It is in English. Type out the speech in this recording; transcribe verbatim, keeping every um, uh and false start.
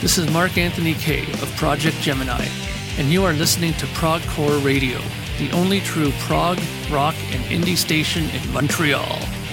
This is Mark Anthony Kay of Project Gemini, and you are listening to Progcore Radio, the only true prog, rock, and indie station in Montreal.